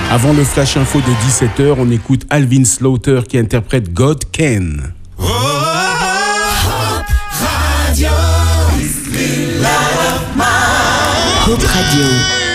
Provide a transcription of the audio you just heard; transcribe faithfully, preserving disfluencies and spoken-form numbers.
Avant le flash info de dix-sept heures, on écoute Alvin Slaughter qui interprète God Can. Oh, Hope Radio. Hope Radio.